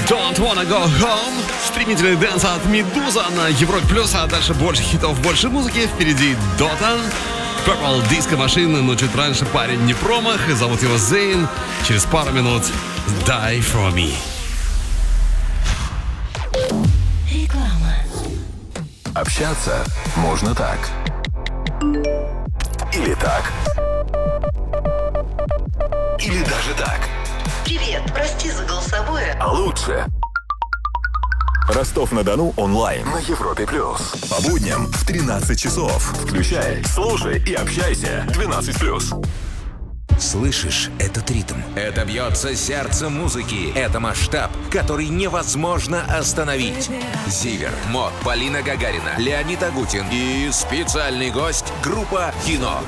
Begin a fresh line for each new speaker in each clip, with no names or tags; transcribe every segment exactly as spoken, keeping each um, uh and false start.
Don't Wanna Go Home. Стремительный дэнс от Медуза на Европе Плюс, а дальше больше хитов, больше музыки. Впереди Дота, Purple Disco Machine, но чуть раньше парень не промах, зовут его Зейн. Через пару минут Die For Me.
Реклама.
Общаться можно так. Или так. Или даже так.
Привет, прости за голосовое.
А лучше Ростов-на-Дону онлайн на Европе Плюс. По будням в тринадцать часов. Включай, слушай и общайся. двенадцать плюс.
Слышишь этот ритм? Это бьется сердце музыки. Это масштаб, который невозможно остановить. Зиверт, Мот, Полина Гагарина, Леонид Агутин и специальный гость группа «Кино».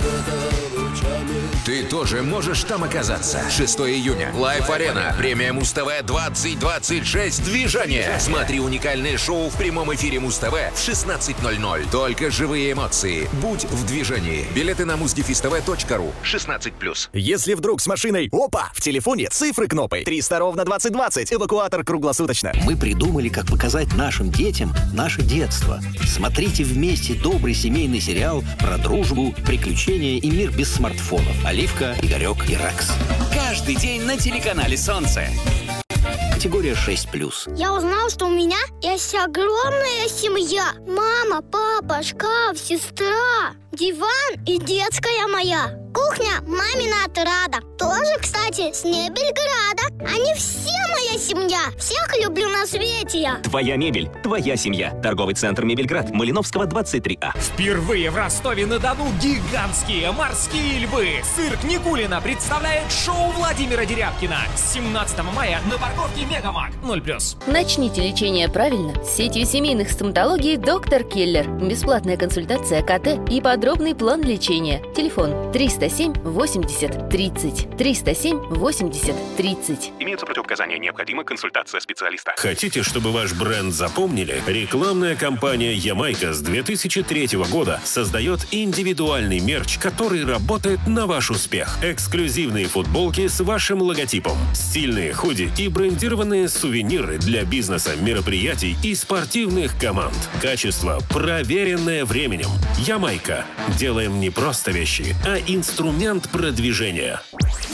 Ты тоже можешь там оказаться. шестого июня. Лайф-арена. Премия Муз-ТВ двадцать двадцать шесть. Движение. Смотри уникальное шоу в прямом эфире Муз-ТВ в шестнадцать ноль ноль. Только живые эмоции. Будь в движении. Билеты на муз дефис тэ вэ точка ру. шестнадцать плюс.
Если вдруг с машиной опа, в телефоне цифры кнопой. триста ровно двадцать двадцать. Эвакуатор круглосуточно.
Мы придумали, как показать нашим детям наше детство. Смотрите вместе добрый семейный сериал про дружбу, приключения и мир без смартфонов. Оливка, Игорек и Рекс.
Каждый день на телеканале «Солнце».
Категория шесть плюс.
Я узнал, что у меня есть огромная семья. Мама, папа, шкаф, сестра, диван и детская моя. Кухня мамина отрада. Тоже, кстати, с Мебельграда. Они все моя семья. Всех люблю на свете я.
Твоя мебель, твоя семья. Торговый центр «Мебельград», Малиновского, двадцать три А.
Впервые в Ростове-на-Дону гигантские морские львы. Цирк Никулина представляет шоу Владимира Дерябкина. семнадцатого мая на парковке Мегамаг. ноль плюс.
Начните лечение правильно с сетью семейных стоматологий «Доктор Келлер». Бесплатная консультация ка тэ и подробный план лечения. Телефон триста семь восемьдесят тридцать. триста семь восемьдесят тридцать.
Имеются противопоказания, необходима консультация специалиста.
Хотите, чтобы ваш бренд запомнили? Рекламная кампания «Ямайка» с две тысячи третьего года создает индивидуальный мерч, который работает на ваш успех. Эксклюзивные футболки с вашим логотипом, стильные худи и брендированные сувениры для бизнеса, мероприятий и спортивных команд. Качество, проверенное временем. «Ямайка». Делаем не просто вещи, а инструмент продвижения.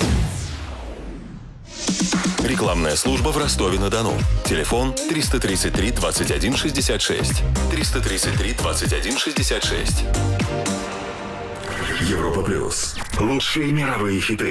Рекламная служба в Ростове-на-Дону. Телефон триста тридцать три двадцать один шестьдесят шесть. триста тридцать три двадцать один шестьдесят шесть. Европа Плюс. Лучшие мировые хиты.